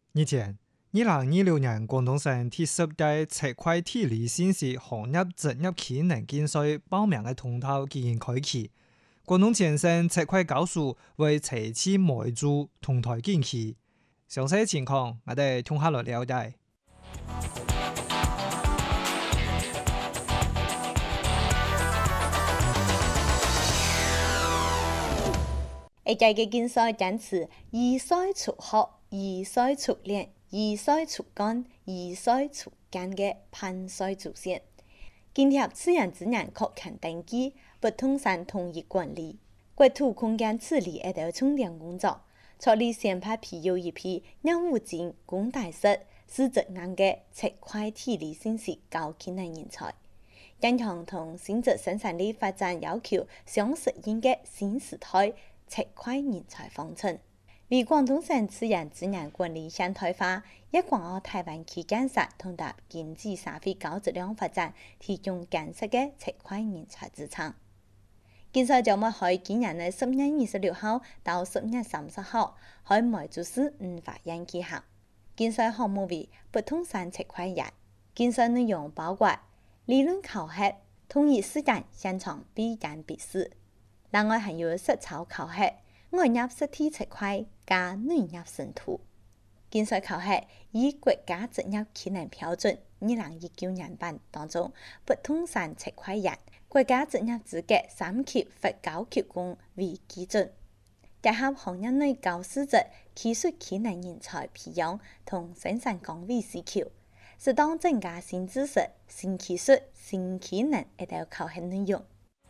日前，2026年廣東省第10屆測繪體理信息行業職業技能競賽報名嘅通道已經開啟。廣東前線測繪教師為齊期每組同台競技，詳細情況我哋聽下來了解。 一屆嘅競賽堅持以賽出學、以賽出練、以賽出幹、以賽出幹嘅判賽主線。今天自然資源確勤登記，不通省統一管理，國土空間治理一道重點工作，處理先派批有一批任務進公大室是職硬嘅測繪體理信息高技能人才，加強同新竹生產力發展要求相適應嘅新時代測繪人才方針，為廣東省自然資源管理現代化、粵港澳大灣區建設同達經濟社會高質量發展提供堅實嘅測繪人才資產。競賽將會喺今年嘅10月26號到10月30號喺梅州市文化園舉行。競賽項目為不通省測繪日。競賽內容包括理論考核、同一時間現場比簡筆試。另外還有實操考核、外nhập實體測繪加內nhập生圖。競賽考核以國家職業技能標準2019年版當中不通省測繪日國家職業資格3級或高級工為基準，結合行業內高素質技術技能人才培養同生產崗位需求，適當增加新知識、新技術、新技能一道考核內容。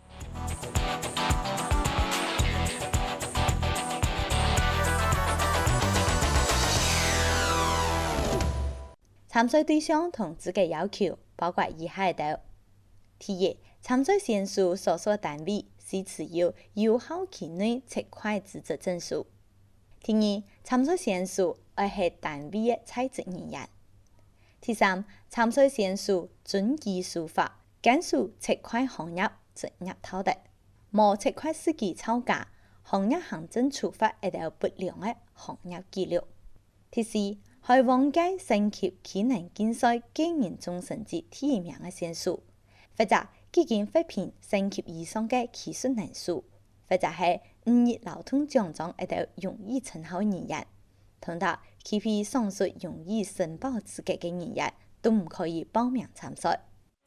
參賽對象同資格要求包括以下的：第一，參賽選手所屬單位是持有有效期內測繪資質證書；第二，參賽選手要係單位嘅在職人員；第三，參賽選手遵紀守法，堅守測繪行業職業道德，無測繪司機造假、行業行政處罰一道不良嘅行業記錄；第四，係往屆升級技能競賽個人總成績第一名嘅選手，或者已經獲評升級以上嘅技術人士，或者係5日勞動獎章一道榮譽稱號人員，同達其餘上述榮譽申報資格嘅人員都唔可以報名參賽。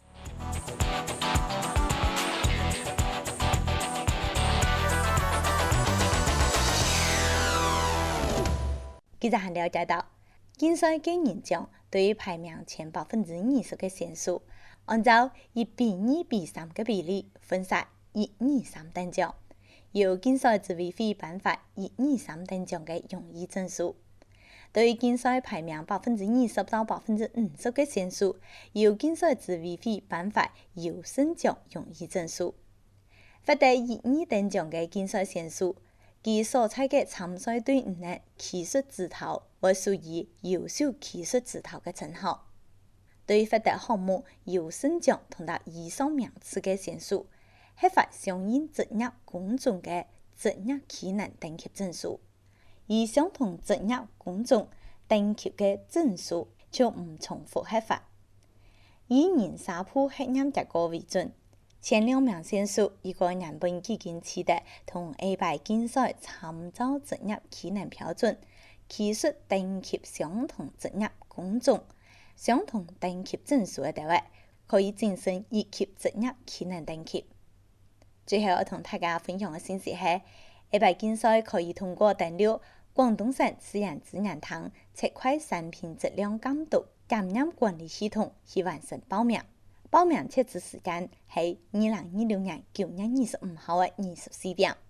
記者還了解到，競賽個人獎對於排名前20%嘅選手，按照1:2:3嘅比例分散1、2、3等獎，由競賽執委會頒發1、2、3等獎嘅榮譽證書。對於競賽排名20%到50%嘅選手，由競賽執委會頒發優勝獎榮譽證書。獲得1、2等獎嘅競賽選手，其所在嘅參賽隊伍嘅技術指導會屬於優秀技術指導嘅稱號。對於獲得項目優勝獎同達以上名次嘅選手，核發相應職業工種嘅職業技能等級證書。而相同職業工種等級嘅證書就唔重複核發。以人社部核驗結果為準。前2名選手如果原本已經取得同A擺競賽參照職業技能標準、技術等級相同職業工種、相同等級證書嘅單位，可以晉升1級職業技能等級。最後我同大家分享嘅信息係，A擺競賽可以通過登錄廣東省自然資源廳測繪產品質量監督檢驗管理系統去完成報名。報名截止時間係2026年9月25號嘅24點。